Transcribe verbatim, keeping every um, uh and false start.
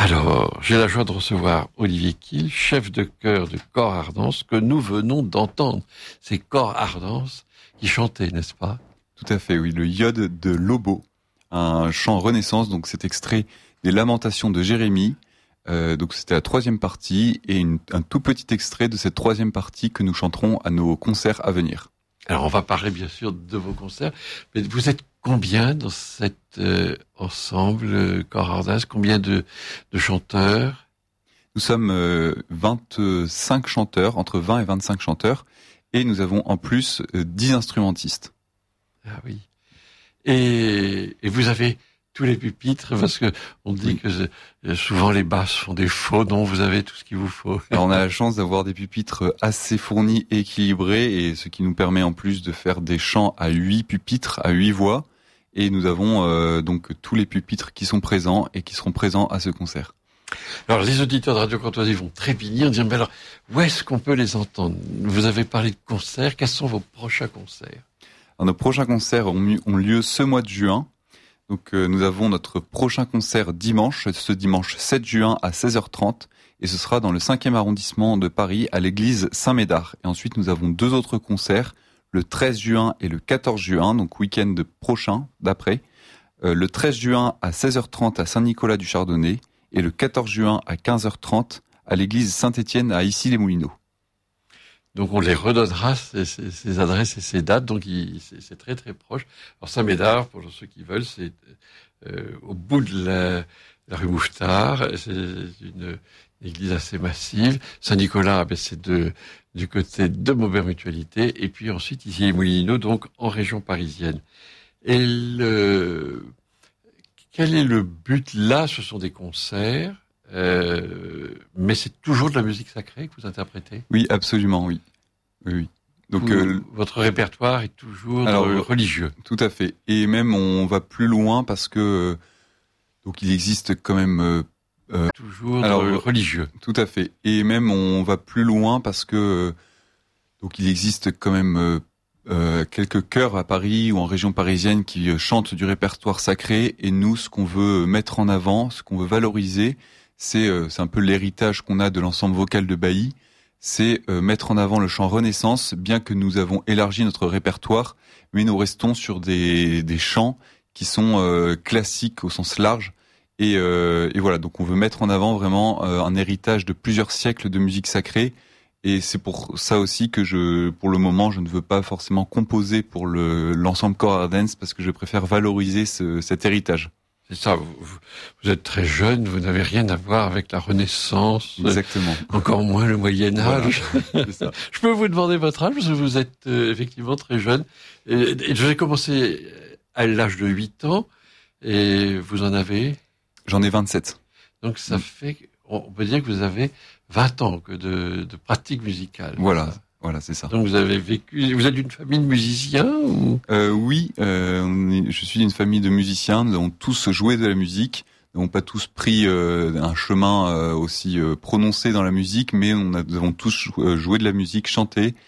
Alors, j'ai la joie de recevoir Olivier Kehl, chef de chœur de Cor Ardence, que nous venons d'entendre. C'est Cor Ardence qui chantait, n'est-ce pas? Tout à fait, oui. Le Iode de Lobo, un chant Renaissance, donc c'est extrait des Lamentations de Jérémie. Euh, donc c'était la troisième partie et une, un tout petit extrait de cette troisième partie que nous chanterons à nos concerts à venir. Alors, on va parler bien sûr de vos concerts, mais vous êtes combien dans cet euh, ensemble euh, Cor Ardence? Combien de, de chanteurs? Nous sommes euh, vingt-cinq chanteurs, entre vingt et vingt-cinq chanteurs, et nous avons en plus euh, dix instrumentistes. Ah oui. Et, et vous avez tous les pupitres, parce que on dit oui. que souvent les basses font défaut, donc vous avez tout ce qu'il vous faut. Alors on a la chance d'avoir des pupitres assez fournis et équilibrés, et ce qui nous permet en plus de faire des chants à huit pupitres, à huit voix, et nous avons euh, donc tous les pupitres qui sont présents et qui seront présents à ce concert. Alors les auditeurs de Radio Courtoisie vont trépigner en disant, mais alors où est-ce qu'on peut les entendre? Vous avez parlé de concerts, quels sont vos prochains concerts? Alors, nos prochains concerts ont, ont lieu ce mois de juin. Donc euh, nous avons notre prochain concert dimanche, ce dimanche sept juin à seize heures trente, et ce sera dans le cinquième arrondissement de Paris, à l'église Saint-Médard. Et ensuite nous avons deux autres concerts, le treize juin et le quatorze juin, donc week-end prochain d'après. Euh, le treize juin à seize heures trente à Saint-Nicolas du Chardonnay, et le quatorze juin à quinze heures trente à l'église Saint-Étienne à Issy-les-Moulineaux. Donc on les redonnera, ces, ces, ces adresses et ces dates, donc il, c'est, c'est très très proche. Alors Saint-Médard, pour ceux qui veulent, c'est euh, au bout de la, la rue Mouffetard, c'est une, une église assez massive. Saint-Nicolas, ben, c'est de, du côté de Maubert Mutualité, et puis ensuite ici les Moulineaux, donc en région parisienne. Et le, quel est le but là? Ce sont des concerts. Euh, mais c'est toujours de la musique sacrée que vous interprétez? Oui, absolument, oui. Oui, oui. Donc, vous, euh, votre répertoire est toujours alors, religieux? Tout à fait. Et même, on va plus loin parce que, donc, il existe quand même... Euh, toujours alors, religieux. Tout à fait. Et même, on va plus loin parce que, donc, il existe quand même euh, euh, quelques chœurs à Paris ou en région parisienne qui euh, chantent du répertoire sacré. Et nous, ce qu'on veut mettre en avant, ce qu'on veut valoriser, C'est, euh, c'est un peu l'héritage qu'on a de l'ensemble vocal de Bailly, c'est euh, mettre en avant le chant Renaissance, bien que nous avons élargi notre répertoire, mais nous restons sur des, des chants qui sont euh, classiques au sens large. Et, euh, et voilà, donc on veut mettre en avant vraiment euh, un héritage de plusieurs siècles de musique sacrée. Et c'est pour ça aussi que je, pour le moment, je ne veux pas forcément composer pour le, l'ensemble Cor Ardence, parce que je préfère valoriser ce, cet héritage. C'est ça, vous, vous êtes très jeune, vous n'avez rien à voir avec la Renaissance. Exactement. Encore moins le Moyen-Âge. Voilà, c'est ça. Je peux vous demander votre âge, parce que vous êtes euh, effectivement très jeune. Et, et je vais commencer à l'âge de huit ans, et vous en avez? J'en ai vingt-sept. Donc ça mmh. fait, on peut dire que vous avez vingt ans que de, de pratique musicale. Voilà. Voilà, c'est ça. Donc vous avez vécu, vous êtes d'une famille de musiciens ou? euh, Oui, euh, on est, je suis d'une famille de musiciens. Nous avons tous joué de la musique. Nous n'avons pas tous pris euh, un chemin euh, aussi euh, prononcé dans la musique, mais on a, nous avons tous joué de la musique, chanté,